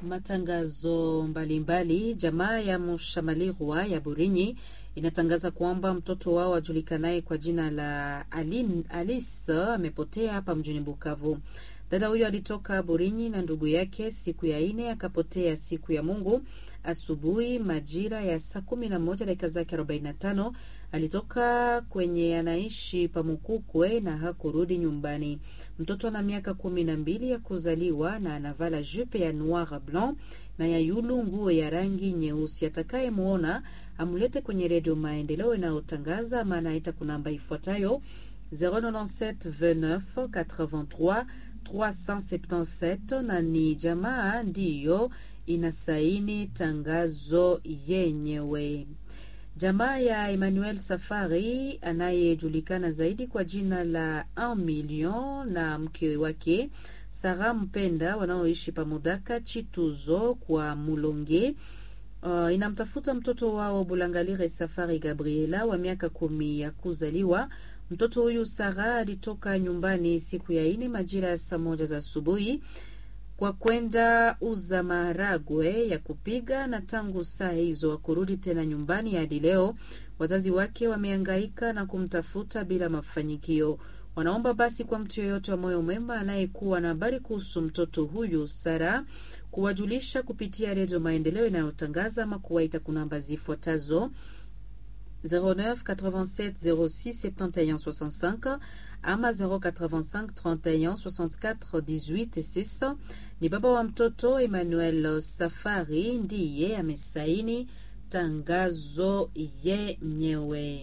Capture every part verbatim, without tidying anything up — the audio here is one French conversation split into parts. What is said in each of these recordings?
matangazo mbalimbali, jamaa ya Mushamalirwa ya Burinyi inatangaza kwamba mtoto wao ajulikanaye kwa jina la Aline Alice amepotea hapa mjini Bukavu. Dada huyo alitoka Burinyi na ndugu yake siku ya ine, akapotea siku ya Mungu asubuhi majira ya saa kumi na moja dakika zake arobaini na tano. Alitoka kwenye anaishi Pamukukwe na hakurudi nyumbani. Mtoto ana miaka kumi na mbili ya kuzaliwa na anavala jupe ya noir blanc na ya yulu nguo ya rangi nyeusi. Atakaye muona amulete kwenye redio Maendeleo inayotangaza, maana ita kunamba ifuatayo zero nine sept vingt-neuf quatre-vingt-trois trois cent septante-sept, na ni jamaa ndiyo inasaini tangazo yenyewe. Jamaa ya Emmanuel Safari anayejulikana zaidi kwa jina la un million na mke wake Sara Mpenda wanaoishi Pamodaka Chituzo kwa Mulonge uh, inamtafuta mtoto wao Bulangalire Safari Gabriela wa miaka kumi ya kuzaliwa. Mtoto huyu Sara alitoka nyumbani siku ya ine majira ya saa moja za asubuhi kwa kwenda uza maharagwe ya kupiga, na tangu saa hizo kurudi tena nyumbani hadi leo. Wazazi wake wamehangaika na kumtafuta bila mafanikio. Wanaomba basi kwa mtu yeyote wa moyo mwema anayekuwa na habari kuhusu mtoto huyu Sara kuwajulisha kupitia redio Maendeleo inayotangaza ama kuwaita kunamba zifuatazo zero neuf quatre-vingt-sept zero six soixante et un soixante-cinq ama zero quatre-vingt-cinq trente et un soixante-quatre dix-huit six. Ni baba wa mtoto Emmanuel Safari ndiye amesaini tangazo yenyewe.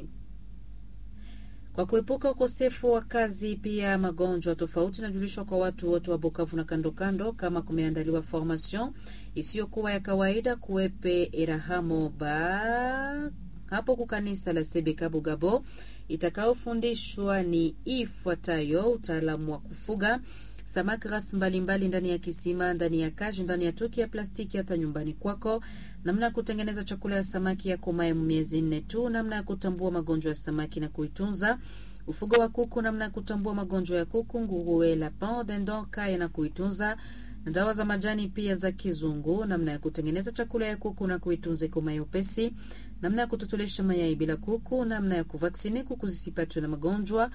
Kwa kuepuka ukosefu wa kazi pia magonjwa tofauti najulishwa kwa watu wote wa Bukavu na kando kando, kama kumeandaliwa formation isiyokuwa ya kawaida kuepe Erahamo ba hapo kukanisa la Sebeka Bugabo. Itakaofundishwa ni ifuatayo: utaalamu wa kufuga samaki ras mbalimbali ndani ya kisima, ndani ya kaji, ndani ya toki ya plastiki, hata nyumbani kwako, namna ya kutengeneza chakula ya samaki ya komae miezi nne tu, namna ya kutambua magonjwa ya samaki na kuitunza, ufugo wa kuku, namna ya kutambua magonjwa ya kuku, nguruwe, lapin, dindon, kaya na kuitunza, na dawa za majani pia za kizungu, namna ya kutengeneza chakula ya kuku na kuitunza komae upesi, namna ya kutotolesha mayai bila kuku, namna ya kuvaksini kuku zisipatwe na magonjwa,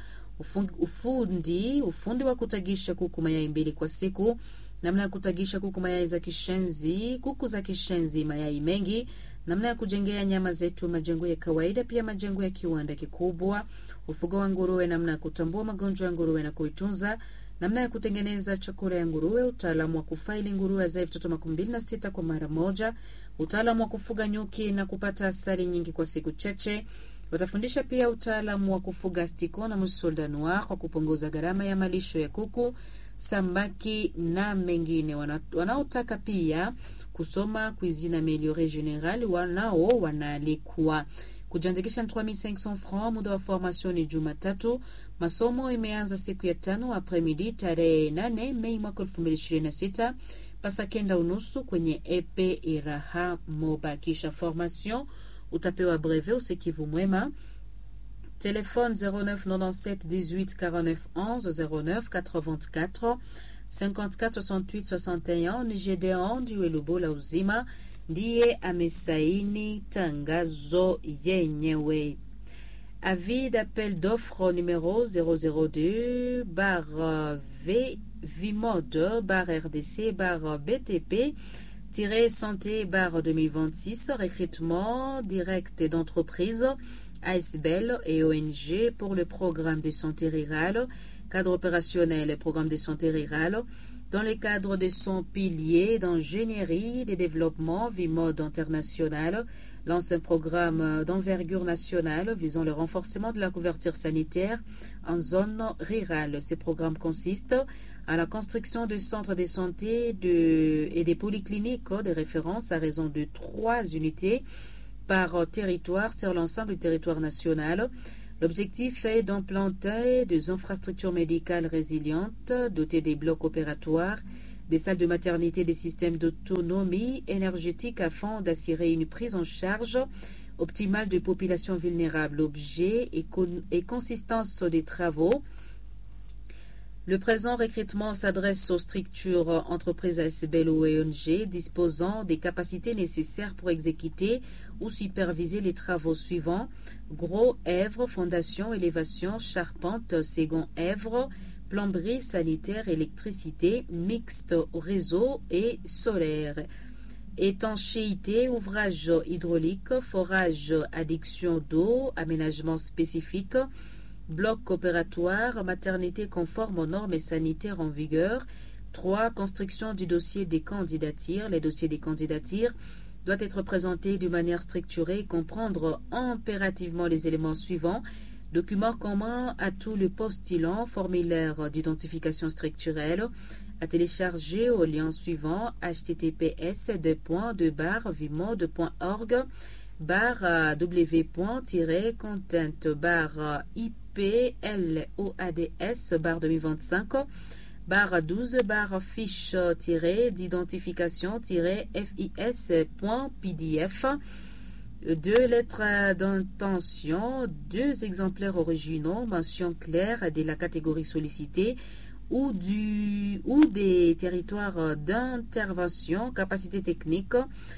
ufundi ufundi wa kutagisha kuku mayai mbili kwa siku, namna ya kutagisha kuku mayai za kishenzi, kuku za kishenzi mayai mengi, namna ya kujengea nyama zetu majengo ya kawaida pia majengo ya kiwanda kikubwa, ufugo wa nguruwe, namna ya kutambua magonjwa ya nguruwe na kuitunza, namna ya kutengeneza chakula ya nguruwe, utaalamu wa kufaili nguruwe za vitoto makumi mbili na sita kwa mara moja, utaalamu wa kufuga nyuki na kupata asali nyingi kwa siku chache. Watafundisha pia utaalamu wa kufuga stiko na musolda noir kwa kupunguza gharama ya malisho ya kuku, samaki na mengine. Wanaotaka pia kusoma cuisine améliorée générale wanao wanaalikwa. Kujiandikisha trois mille cinq cents francs. Muda wa formation ni Jumatatu. Masomo imeanza siku ya tano après-midi tarehe nane Mei mwaka elfu mbili ishirini na sita pasa kenda unusu kwenye epe Iraha Moba. Kisha formation utapewa brevet usikivu mwema. Téléphone zero neuf quatre-vingt-dix-sept dix-huit quarante-neuf onze zero neuf quatre-vingt-quatre cinquante-quatre soixante-huit soixante et un. Ni Gedeon Diwe Lubola Uzima ndiye amesaini tangazo yenyewe. Avis d'appel d'offre numéro zéro zéro deux barre V Vimode barre R D C barre B T P Tiré santé barre deux mille vingt-six, recrutement direct d'entreprise, A S B L et O N G pour le programme de santé rurale, cadre opérationnel et programme de santé rurale, dans le cadre de son pilier d'ingénierie de développement Vimode international, lance un programme d'envergure nationale visant le renforcement de la couverture sanitaire en zone rurale. Ce programme consiste à la construction de centres de santé de, et des polycliniques de référence à raison de trois unités par territoire sur l'ensemble du territoire national. L'objectif est d'implanter des infrastructures médicales résilientes, dotées des blocs opératoires, des salles de maternité, des systèmes d'autonomie énergétique afin d'assurer une prise en charge optimale de populations vulnérables. Objet et, con et consistance des travaux Le présent recrutement s'adresse aux structures, entreprises A S B L ou O N G disposant des capacités nécessaires pour exécuter ou superviser les travaux suivants: gros œuvres, fondation, élévation, charpente, second œuvre, plomberie, sanitaire, électricité, mixte, réseau et solaire. Étanchéité, ouvrage hydraulique, forage, adduction d'eau, aménagement spécifique, bloc opératoire, maternité conforme aux normes sanitaires en vigueur. trois. Construction du dossier des candidatures. Les dossiers des candidatures doivent être présentés d'une manière structurée et comprendre impérativement les éléments suivants: documents communs à tous les postulants, formulaire d'identification structurelle, à télécharger au lien suivant: h t t p s deux points deux barre vimode point org barre w content barre i p l o a d s barre deux mille vingt-cinq barre douze barre fiche d'identification f i s point p d f. Deux lettres d'intention, deux exemplaires originaux, mention claire de la catégorie sollicitée ou, du, ou des territoires d'intervention, capacité technique,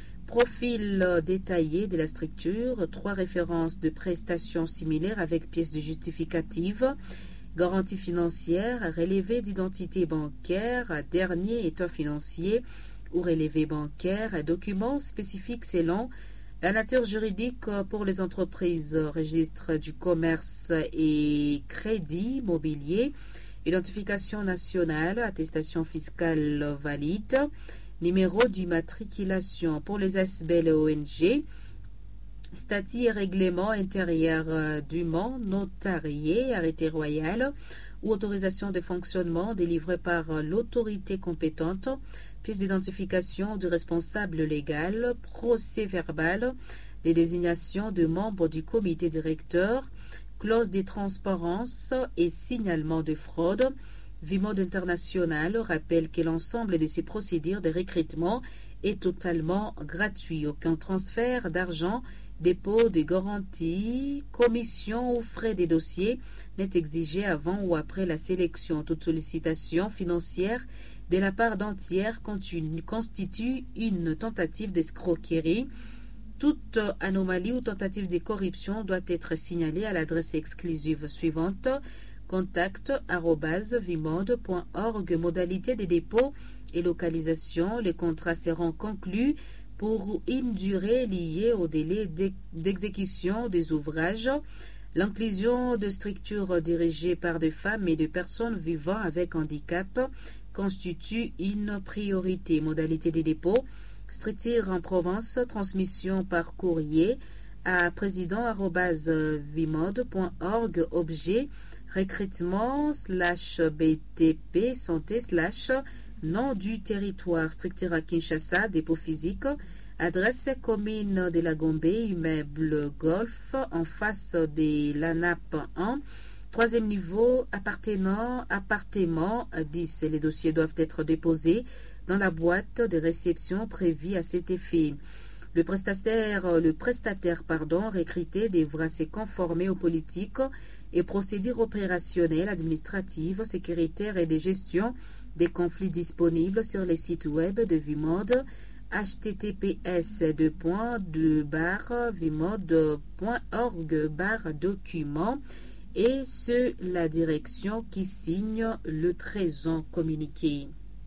profil détaillé de la structure, trois références de prestations similaires avec pièces de justificative, garantie financière, relevé d'identité bancaire, dernier état financier ou relevé bancaire, documents spécifiques selon la nature juridique pour les entreprises, registre du commerce et crédit mobilier, identification nationale, attestation fiscale valide, numéro d'immatriculation pour les A S B L et O N G, statut et règlement intérieur du Mans, notarié, arrêté royal ou autorisation de fonctionnement délivrée par l'autorité compétente, pièce d'identification du responsable légal, procès verbal, des désignations de membres du comité directeur, clause de transparence et signalement de fraude. Vimode International rappelle que l'ensemble de ces procédures de recrutement est totalement gratuit. Aucun transfert d'argent, dépôt de garantie, commission ou frais des dossiers n'est exigé avant ou après la sélection. Toute sollicitation financière de la part d'un tiers constitue une tentative d'escroquerie. Toute anomalie ou tentative de corruption doit être signalée à l'adresse exclusive suivante: contact arobase vimode point org. Modalité des dépôts et localisation: les contrats seront conclus pour une durée liée au délai d'exécution des ouvrages. L'inclusion de structures dirigées par des femmes et de personnes vivant avec handicap constitue une priorité. Modalité des dépôts: structure en province, transmission par courrier à président arobase vimode point org. Objet: recrutement slash B T P santé slash nom du territoire. Structure à Kinshasa, dépôt physique, adresse commune de la Gombe, immeuble Golf en face de l'A N A P un. Troisième niveau, appartenant, appartement dix. Les dossiers doivent être déposés dans la boîte de réception prévue à cet effet. Le prestataire, le prestataire pardon, recruté devra se conformer aux politiques et procédures opérationnelles, administratives, sécuritaires et de gestion des conflits disponibles sur les sites web de Vimode: h t t p s deux points deux barre vimode point org barre document et c'est la direction qui signe le présent communiqué.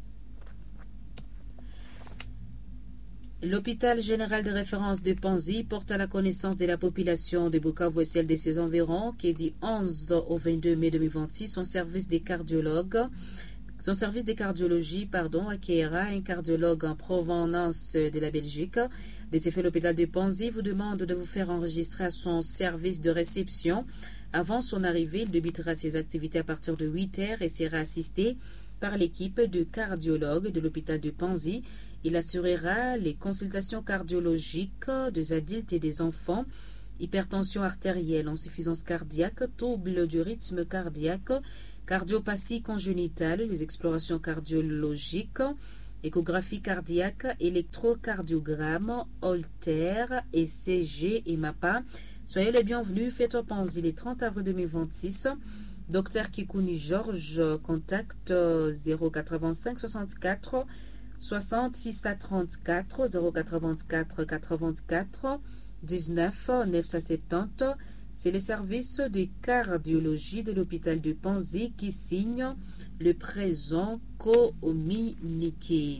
L'hôpital général de référence de Panzi porte à la connaissance de la population de Bukavu et celle de ses environs qui est dit onze au vingt-deux mai deux mille vingt-six son service des cardiologues Son service de cardiologie pardon, acquérera un cardiologue en provenance de la Belgique. De ce fait, l'hôpital de Panzi vous demande de vous faire enregistrer à son service de réception. Avant son arrivée, il débutera ses activités à partir de huit heures et sera assisté par l'équipe de cardiologues de l'hôpital de Panzi. Il assurera les consultations cardiologiques des adultes et des enfants, hypertension artérielle, insuffisance cardiaque, trouble du rythme cardiaque, cardiopathie congénitale, les explorations cardiologiques, échographie cardiaque, électrocardiogramme, Holter, E C G et MAPA. Soyez les bienvenus, faites au Panzi le trente avril deux mille vingt-six Docteur Kikouni Georges, contact zéro quatre-vingt-cinq soixante-quatre soixante six cent trente-quatre zéro quatre-vingt-quatre quatre-vingt-quatre dix-neuf neuf cent soixante-dix. C'est le service de cardiologie de l'hôpital de Panzi qui signe le présent communiqué.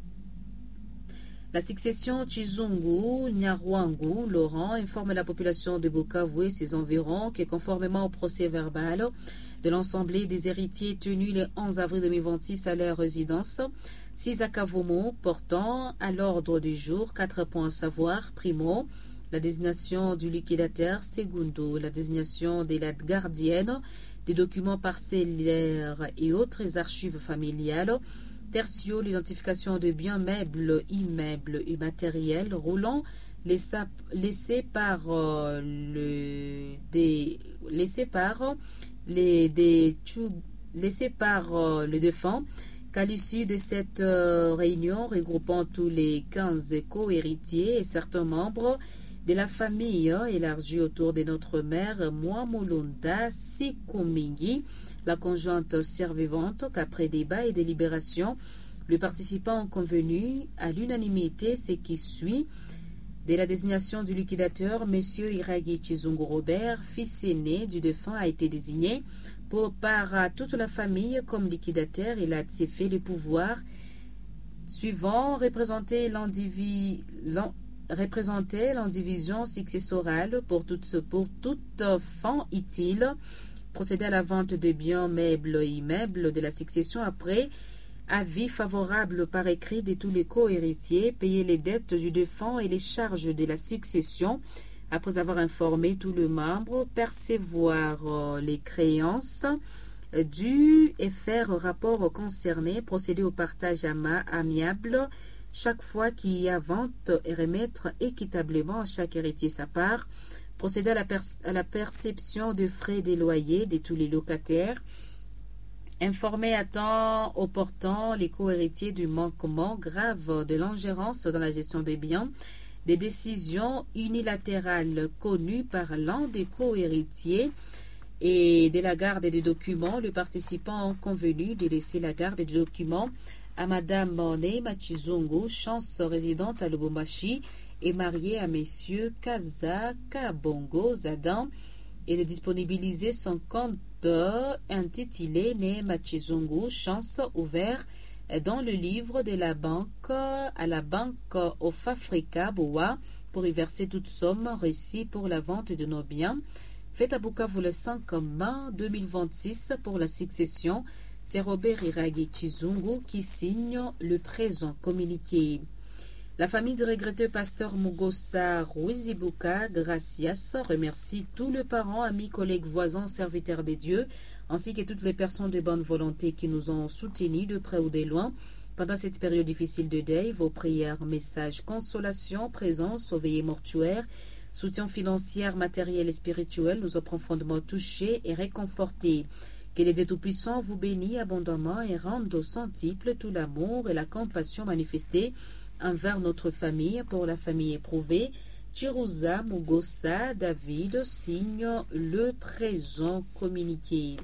La succession Chizungu Nyarwangu Laurent informe la population de Bukavu et ses environs que conformément au procès verbal de l'Assemblée des héritiers tenu le onze avril deux mille vingt-six à leur résidence, six à Kavumu, portant à l'ordre du jour quatre points à savoir: primo, la désignation du liquidateur; secundo, la désignation de la gardienne des documents parcellaires et autres archives familiales; tertio, l'identification de biens meubles, immeubles et matériels roulants laissés par euh, le des laissés par les des laissés par euh, le défunt, qu'à l'issue de cette euh, réunion regroupant tous les quinze co-héritiers et certains membres de la famille élargie autour de notre mère Mwamulunda Sikumingi, la conjointe survivante, qu'après débat et délibération, les participants ont convenu à l'unanimité ce qui suit: de la désignation du liquidateur, M. Iragi Chizungu Robert, fils aîné du défunt, a été désigné pour, par toute la famille comme liquidateur. Il a fait le pouvoir suivant: représenter l'individu représenter l'indivision successorale pour toute, pour toute fin utile, procéder à la vente de biens meubles et immeubles de la succession après avis favorable par écrit de tous les co-héritiers, payer les dettes du défunt et les charges de la succession après avoir informé tous les membres, percevoir les créances dues et faire rapport concerné, procéder au partage amiable chaque fois qu'il y a vente et remettre équitablement à chaque héritier sa part, procéder à la, à la perception de frais des loyers de tous les locataires, informer à temps opportun les co-héritiers du manquement grave de l'ingérence dans la gestion des biens, des décisions unilatérales connues par l'un des co-héritiers et de la garde des documents. Les participants ont convenu de laisser la garde des documents à Madame Morne Machizungu, chance résidente à Lubumbashi et mariée à Messieurs Kaza Kabongo Zadan, et de disponibiliser son compte intitulé Né Machizungu, chance, ouvert dans le livre de la banque à la banque of Africa Boa, pour y verser toute somme reçue pour la vente de nos biens. Fait à Bukavu le cinq mai deux mille vingt-six pour la succession. C'est Robert Iragi Chizungu qui signe le présent communiqué. La famille du regretté pasteur Mugosa Ruizibuka Gracias remercie tous les parents, amis, collègues, voisins, serviteurs des dieux, ainsi que toutes les personnes de bonne volonté qui nous ont soutenus de près ou de loin pendant cette période difficile de deuil. Vos prières, messages, consolations, présence aux veillées mortuaires, soutien financier, matériel et spirituel nous ont profondément touchés et réconfortés. Que les dieux tout-puissants vous bénissent abondamment et rendent au centuple tout l'amour et la compassion manifestés envers notre famille. Pour la famille éprouvée, Chiruza Mugosa David signe le présent communiqué.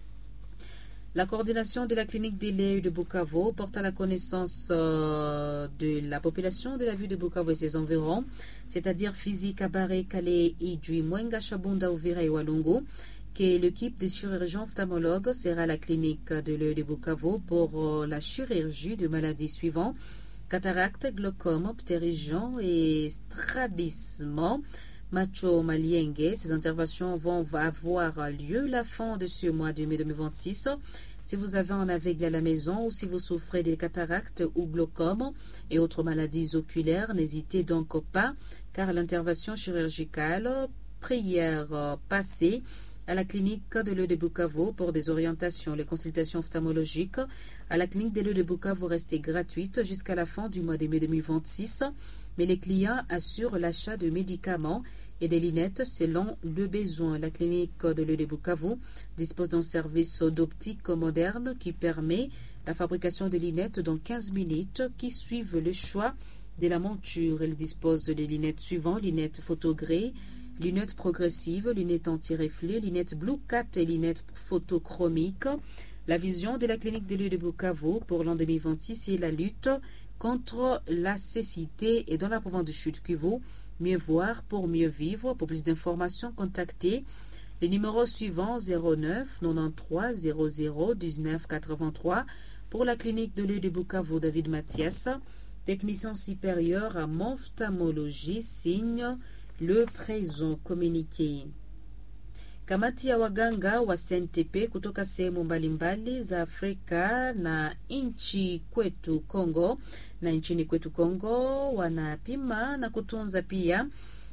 La coordination de la clinique des Lèvres de Bukavu porte à la connaissance euh, de la population de la ville de Bukavu et ses environs, c'est-à-dire Fizi, Kabare, Kale, Idjui, Mwenga, Shabunda, Uvira et Walungu, que l'équipe des chirurgiens ophtalmologues sera à la clinique de l'œil de Bukavu pour euh, la chirurgie de maladies suivantes: cataracte, glaucome, ptérygion et strabisme macho-maliengue. Ces interventions vont avoir lieu la fin de ce mois de mai deux mille vingt-six. Si vous avez un aveugle à la maison ou si vous souffrez de cataracte ou glaucome et autres maladies oculaires, n'hésitez donc pas, car l'intervention chirurgicale, prière passée à la clinique de l'œil de Bukavu pour des orientations. Les consultations ophtalmologiques à la clinique de l'œil de Bukavu restent gratuites jusqu'à la fin du mois de mai deux mille vingt-six, mais les clients assurent l'achat de médicaments et des lunettes selon le besoin. La clinique de l'œil de Bukavu dispose d'un service d'optique moderne qui permet la fabrication de lunettes dans quinze minutes qui suivent le choix de la monture. Elle dispose des lunettes suivantes: lunettes photogrées, lunettes progressives, lunettes anti-reflet, lunettes Blue Cat et lunettes photochromiques. La vision de la clinique de l'œil de Bukavu pour l'an deux mille vingt-six est la lutte contre la cécité et dans la province du Sud Kivu. Mieux voir pour mieux vivre. Pour plus d'informations, contactez les numéros suivants zéro neuf quatre-vingt-treize zéro zéro dix-neuf quatre-vingt-trois pour la clinique de l'œil de Bukavu. David Mathias, technicien supérieur à ophtalmologie, signe le présent communiqué. Kamati ya waganga wa C N T P kutoka sehemu mbalimbali za Afrika na nchi kwetu Kongo na nchini kwetu Kongo wanapima na kutunza pia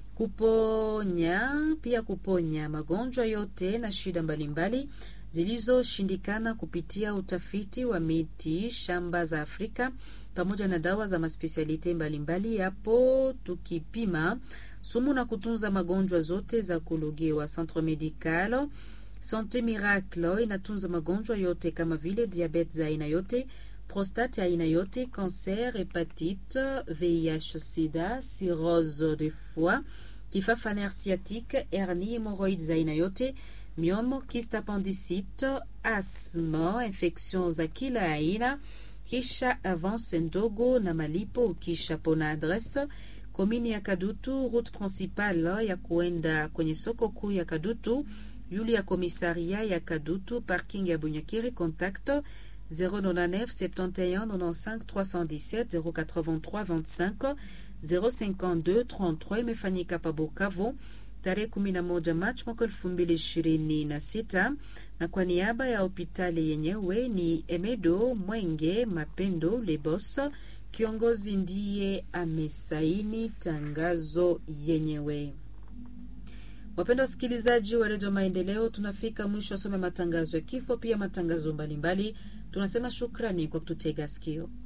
kuponya pia kuponya magonjwa yote na shida mbalimbali zilizoshindikana kupitia utafiti wa miti shamba za Afrika pamoja na dawa za maspesialite mbalimbali. Hapo tukipima sumu na kutunza magonjwa zote za kulogewa. Centre Medical Santé Miracle inatunza magonjwa yote kama vile diabetes za aina yote, prostate ya aina yote, cancer, hepatite, V I H, sida, cirrhose de foie, kifafa nerf sciatique, hernie, hémorroïdes za aina yote, myome, kyste appendicite, asthma, infection za kila aina, kisha avance ndogo na malipo kisha pona. Adresse komini ya Kadutu, route principale ya kuenda kwenye soko kuu ya Kadutu, yuli ya komisaria ya Kadutu, parking ya Bunyakiri. Contact zéro neuf soixante et un quatre-vingt-quinze trois cent dix-sept zéro quatre-vingt-trois vingt-cinq zéro cinquante-deux trente-trois. Imefanyika pa Bukavu tarehe kumi na moja Machi mwaka elfu mbili ishirini na sita, na kwa niaba ya hospitali yenyewe ni Emedo Mwenge Mapendo Lebos, kiongozi ndiye amesaini tangazo yenyewe. Wapenda wasikilizaji wa Radio Maendeleo, tunafika mwisho wa matangazo ya kifo pia matangazo mbalimbali. Tunasema shukrani kwa kututega sikio.